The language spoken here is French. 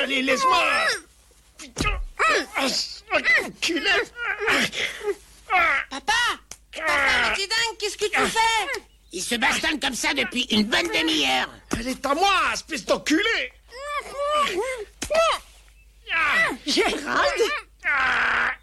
Allez, laisse-moi. Putain. Enculé. Papa, mais t'es dingue, qu'est-ce que tu fais? Il se bastonne comme ça depuis une bonne demi-heure. Elle est à moi, espèce d'enculé. Gérald?